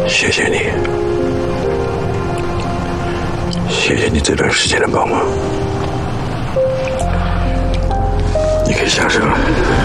谢谢你，谢谢你这段时间的帮忙。你可以下车了。